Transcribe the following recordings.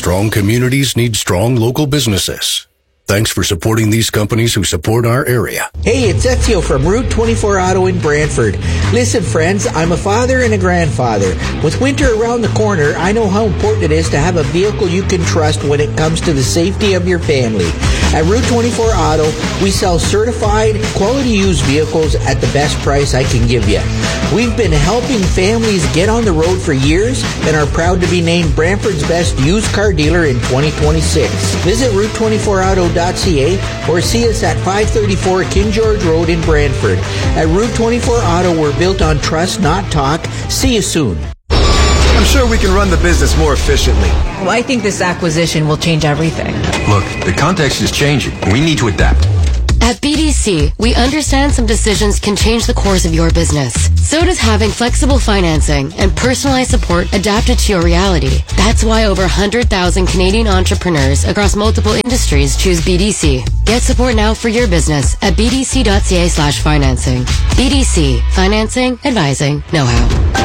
Strong communities need strong local businesses. Thanks for supporting these companies who support our area. Hey, it's Ezio from Route 24 Auto in Brantford. Listen, friends, I'm a father and a grandfather. With winter around the corner, I know how important it is to have a vehicle you can trust when it comes to the safety of your family. At Route 24 Auto, we sell certified, quality used vehicles at the best price I can give you. We've been helping families get on the road for years and are proud to be named Brantford's best used car dealer in 2026. Visit Route24Auto.ca or see us at 534 King George Road in Brantford. At Route 24 Auto, we're built on trust, not talk. See you soon. I'm sure we can run the business more efficiently. Well, I think this acquisition will change everything. Look, the context is changing. We need to adapt. At BDC, we understand some decisions can change the course of your business. So does having flexible financing and personalized support adapted to your reality. That's why over 100,000 Canadian entrepreneurs across multiple industries choose BDC. Get support now for your business at bdc.ca/financing. BDC. Financing, advising, know-how.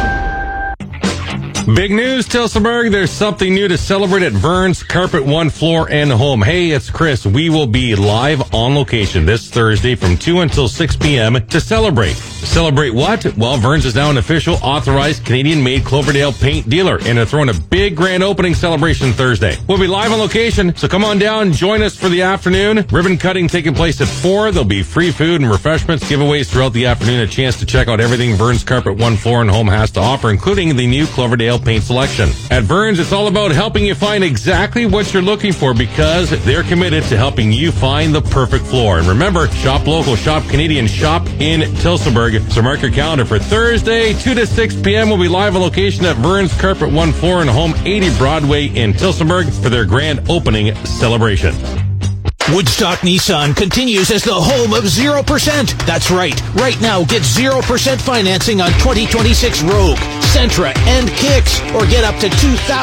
Big news, Tillsonburg. There's something new to celebrate at Vern's Carpet One Floor and Home. Hey, it's Chris. We will be live on location this Thursday from 2 until 6 p.m. to celebrate. Celebrate what? Well, Vern's is now an official authorized Canadian-made Cloverdale paint dealer, and they're throwing a big grand opening celebration Thursday. We'll be live on location, so come on down, join us for the afternoon. Ribbon cutting taking place at 4. There'll be free food and refreshments, giveaways throughout the afternoon, a chance to check out everything Vern's Carpet One Floor and Home has to offer, including the new Cloverdale paint selection. At Vern's, it's all about helping you find exactly what you're looking for because they're committed to helping you find the perfect floor. And remember, shop local, shop Canadian, shop in Tillsonburg. So mark your calendar for Thursday, 2 to 6 p.m. We'll be live on location at Vern's Carpet One Floor and Home, 80 Broadway in Tillsonburg for their grand opening celebration. Woodstock Nissan continues as the home of 0%. That's right. Right now, get 0% financing on 2026 Rogue, Sentra, and Kicks, or get up to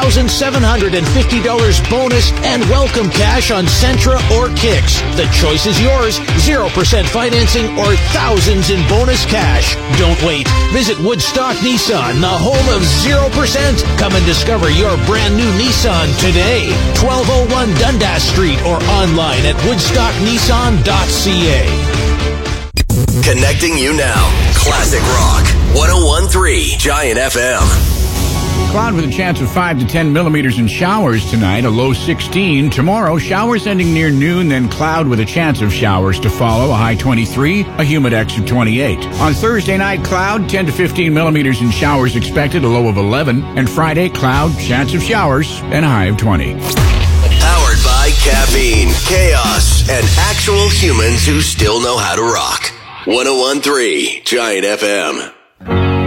$2,750 bonus and welcome cash on Sentra or Kicks. The choice is yours. 0% financing or thousands in bonus cash. Don't wait. Visit Woodstock Nissan, the home of 0%. Come and discover your brand new Nissan today. 1201 Dundas Street or online at woodstocknissan.ca. Connecting you now. Classic Rock 101.3 Giant FM. Cloud with a chance of 5 to 10 millimeters in showers tonight, a low 16. Tomorrow, showers ending near noon, then cloud with a chance of showers to follow, a high 23, a humidex of 28. On Thursday night, cloud, 10 to 15 millimeters in showers expected, a low of 11. And Friday, cloud, chance of showers, and a high of 20. Powered by caffeine, chaos, and actual humans who still know how to rock. 101.3 Giant FM.